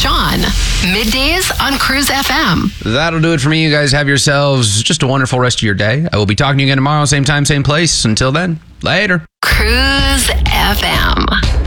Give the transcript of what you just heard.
Sean. Middays on Cruise FM. That'll do it for me. You guys have yourselves just a wonderful rest of your day. I will be talking to you again tomorrow, same time, same place. Until then, later. Cruise FM.